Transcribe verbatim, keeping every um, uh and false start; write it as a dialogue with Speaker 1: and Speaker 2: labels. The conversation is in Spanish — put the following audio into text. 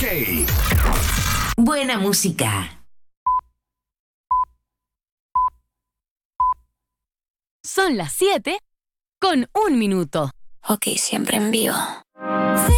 Speaker 1: Buena música.
Speaker 2: Son las siete con un minuto.
Speaker 3: Ok, siempre en vivo.